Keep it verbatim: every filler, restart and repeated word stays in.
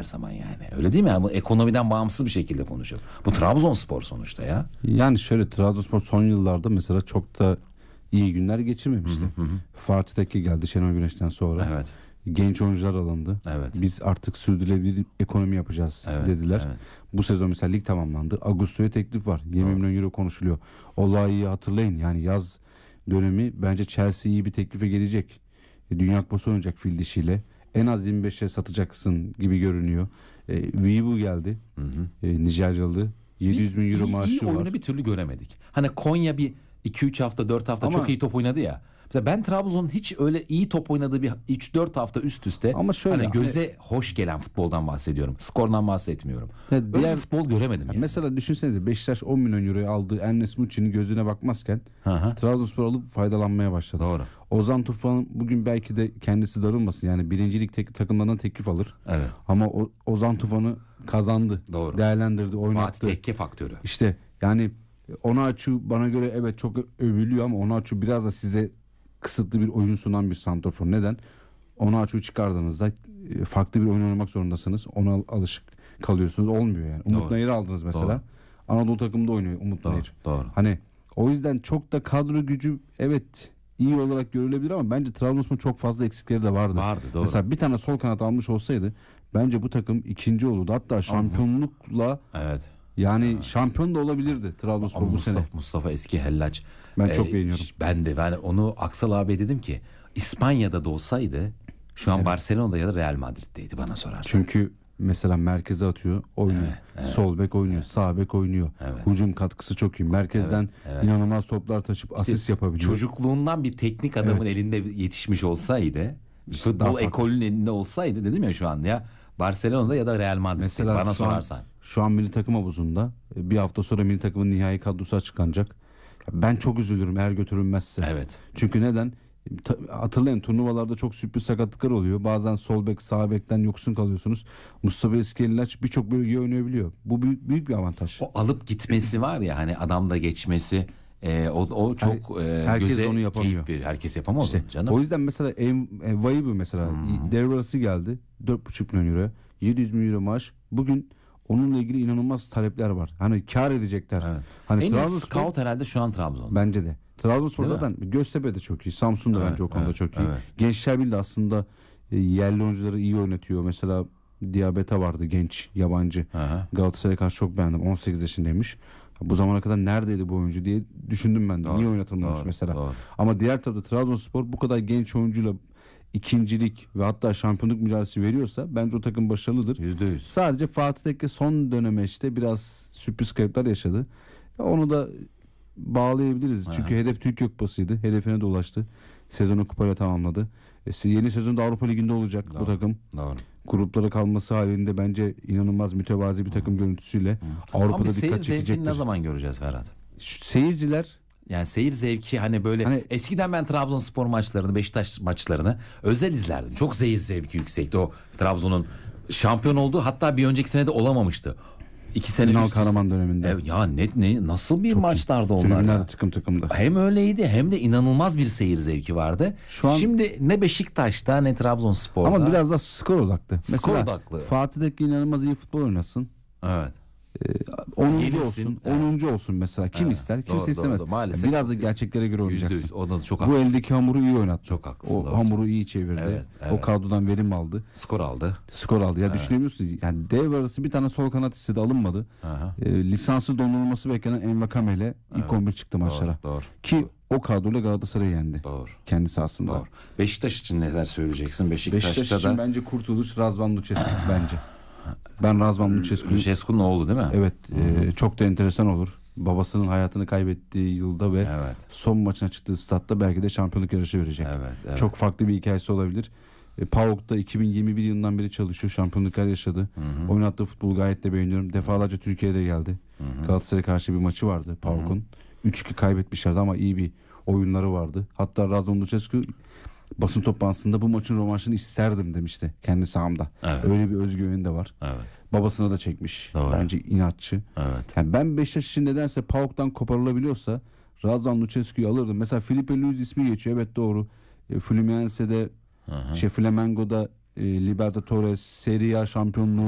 zaman yani. Öyle değil mi? Yani bu ekonomiden bağımsız bir şekilde konuşuyor. Bu Trabzonspor sonuçta ya. Yani şöyle, Trabzonspor son yıllarda mesela çok da iyi günler geçirmemişti. Hı hı hı. Fatih Tekke geldi Şenol Güneş'ten sonra. Evet. Genç oyuncular alındı. Evet. Biz artık sürdürülebilir ekonomi yapacağız Evet, dediler. evet. Bu sezon mesela lig tamamlandı. Ağustos'a teklif var. yirmi milyon euro konuşuluyor. Olayı hatırlayın. Yani yaz dönemi bence Chelsea iyi bir teklife gelecek. E, Dünya Kupası oynayacak fil dişiyle. En az yirmi beşe satacaksın gibi görünüyor. E, Vibu geldi. Hı hı. E, Nijeryalı. yedi yüz bin euro iyi, maaşı iyi var. oyunu bir türlü göremedik. Hani Konya bir iki üç hafta dört hafta Ama- çok iyi top oynadı ya. Mesela ben Trabzon'un hiç öyle iyi top oynadığı bir üç dört hafta üst üste Ama şöyle, hani göze hoş gelen futboldan bahsediyorum. Skordan bahsetmiyorum. Ya Öyle diğer- bir futbol göremedim yani. Mesela düşünsenize, Beşiktaş on milyon euroya aldığı Ernest Muçi'nin gözüne bakmazken Hı hı. Trabzonspor alıp faydalanmaya başladı. Doğru. Ozan Tufan bugün belki de kendisi darılmasın. Yani birincilik tek, takımlarından teklif alır. Evet. Ama o, Ozan Tufan'ı kazandı. Doğru. Değerlendirdi, oynattı. Fatih Tekke faktörü. İşte yani Onaçu bana göre evet çok övülüyor ama Onaçu biraz da size kısıtlı bir oyun sunan bir santrafor. Neden? Onaçu'yu çıkardığınızda e, farklı bir oyun oynamak zorundasınız. Ona al- alışık kalıyorsunuz. Olmuyor yani. Umut Doğru. Nayır'ı aldınız mesela. Doğru. Anadolu takımında oynuyor Umut Doğru. Nayır. Doğru. Hani o yüzden çok da kadro gücü evet iyi olarak görülebilir ama bence Trabzonspor çok fazla eksikleri de vardı. Vardı, doğru. Mesela bir tane sol kanat almış olsaydı bence bu takım ikinci olurdu. Hatta şampiyonlukla Evet. yani şampiyon da olabilirdi Trabzonspor Ama bu Mustafa, sene. Mustafa eski Hellaç. Ben çok beğeniyorum. Ben de ben onu Aksal abi dedim ki İspanya'da da olsaydı şu an Evet. Barcelona'da ya da Real Madrid'deydi bana sorarsan. Çünkü mesela merkeze atıyor, oynuyor. Evet, evet. Sol bek oynuyor, sağ bek oynuyor. Evet. Hücum katkısı çok iyi. Merkezden Evet, evet. inanılmaz toplar taşıp asist yapabiliyor. Çocukluğundan bir teknik adamın elinde yetişmiş olsaydı, İşte daha futbol farklı. ekolünün elinde olsaydı dedim ya şu an ya Barcelona'da ya da Real Madrid'de Mesela bana şu an, sorarsan. şu an milli takım havuzunda e, bir hafta sonra milli takımın nihai kadrosu açıklanacak. Ben çok üzülürüm eğer götürülmezse. Evet. Çünkü neden? Ta- Hatırlayın, turnuvalarda çok sürpriz sakatlıklar oluyor. Bazen sol bek, sağ bekten yoksun kalıyorsunuz. Mustafa Eskililaç birçok bölgeye oynayabiliyor. Bu büyük, büyük bir avantaj. O alıp gitmesi var ya hani adamda geçmesi e, o, o çok e, herkes göze onu yapamıyor. keyif verir. Herkes yapamaz İşte, onu canım. o yüzden mesela Vaybu mesela devre arası geldi. dört buçuk milyon euro. yedi yüz bin euro maaş. Bugün onunla ilgili inanılmaz talepler var. Hani kar edecekler. Evet. Hani En iyi Trabzonspor scout herhalde şu an Trabzon. bence de. Trabzonspor Değil mi? zaten Göztepe de çok iyi. Samsun da Evet, bence o konuda evet, çok iyi. evet. Gençler Birliği de aslında e, yerli oyuncuları iyi oynatıyor. Mesela Diabete vardı, genç yabancı. Aha. Galatasaray'a karşı çok beğendim. on sekiz yaşındaymış. Bu zamana kadar neredeydi bu oyuncu diye düşündüm ben de. Doğru, Niye oynatılmamış doğru, mesela? doğru. Ama diğer tarafta Trabzonspor bu kadar genç oyuncuyla ikincilik ve hatta şampiyonluk mücadelesi veriyorsa bence o takım başarılıdır. Yüzde yüz. Sadece Fatih Tekke son döneme işte biraz sürpriz kayıplar yaşadı. Ya onu da bağlayabiliriz. Aha. Çünkü hedef Türkiye Kupası'ydı. Hedefine de ulaştı. Sezonu kupayla tamamladı. E, yeni sezonda Avrupa Ligi'nde olacak bu Doğru. takım. Doğru. Gruplara kalması halinde bence inanılmaz mütevazi bir takım görüntüsüyle Ama Avrupa'da biz seyir dikkat zevkini çekecektir. ne zaman göreceğiz Ferhat? Şu Seyirciler Yani seyir zevki hani böyle Hani- eskiden ben Trabzonspor maçlarını, Beşiktaş maçlarını özel izlerdim. Çok seyir zevki yüksekti. O Trabzon'un şampiyon olduğu, hatta bir önceki sene de olamamıştı. İki sene Ünal üst üste. Karaman döneminde. Evet, ya ne, ne nasıl bir Çok iyi. maçlardı onlar Tribünler ya. de tıkım tıkımdı. Hem öyleydi hem de inanılmaz bir seyir zevki vardı. Şu an- Şimdi ne Beşiktaş'ta ne Trabzonspor'da. Ama biraz da skor odaklı. Skor Mesela odaklı. Fatih Tekke inanılmaz iyi futbol oynasın. Evet. onuncu Yenilsin. olsun. onuncu olsun mesela. Kim Evet, ister? Kimse doğru, istemez. doğru. Maalesef Biraz da çok- gerçeklere göre Yüzde oynayacaksın. yüz. O da çok Bu haklısın. eldeki hamuru iyi oynattı. Çok haklısın, O doğru hamuru iyi çevirdi. Evet, O evet. kadrodan verim aldı. Skor aldı. Skor aldı. Ya düşünebiliyorsun. Yani devre arası bir tane sol kanat istedi, alınmadı. Aha. E, lisansı dondurulması beklenen Envakame ile ilk on bir çıktı maçlara. Doğru, doğru. Ki o kadroyla Galatasaray'ı yendi. Doğru. Kendisi aslında. Doğru. Beşiktaş için neler söyleyeceksin? Beşiktaş'ta Beşiktaş için da bence kurtuluş Razvan Lucescu bence. Ben Razvan Lucescu'yu Lucescu'nun oğlu değil mi? evet e, çok da enteresan olur. Babasının hayatını kaybettiği yılda ve Evet. son maçına çıktığı statta belki de şampiyonluk yarışı verecek. Evet, evet. Çok farklı bir hikayesi olabilir. E, PAOK'ta iki bin yirmi bir yılından beri çalışıyor. Şampiyonluklar yaşadı. Oynattığı futbolu gayet de beğeniyorum. Defalarca Türkiye'de geldi. Galatasaray'a karşı bir maçı vardı PAOK'un. üç iki kaybetmişlerdi ama iyi bir oyunları vardı. Hatta Razvan Lucescu basın toplantısında bu maçın rövanşını isterdim demişti kendi sahamda. Evet. Öyle bir özgüveni de var. Evet. Babasına da çekmiş. Doğru. Bence inatçı. Evet. Yani ben Beşiktaş için nedense PAOK'tan koparılabiliyorsa Razvan Lucescu'yu alırdım. Mesela Felipe Luis ismi geçiyor. Evet doğru. E, Fluminense'de, şey Flamengo'da e, Libertadores, Serie A şampiyonluğu